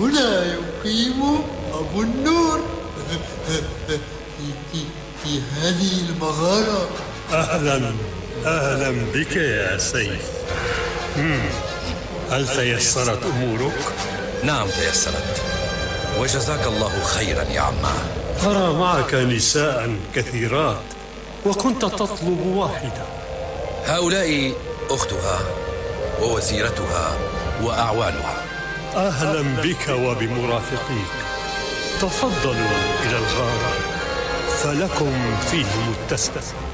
هنا يقيم أبو النور في هذه المغارة. أهلا بك يا سيف. هل تيسرت أمورك؟ نعم تيسرت، وجزاك الله خيرا يا عماه. أرى معك نساء كثيرات وكنت تطلب واحدة. هؤلاء أختها ووزيرتها وأعوانها. أهلا بك وبمرافقيك. تفضلوا إلى الغارة فلكم فيه متسع.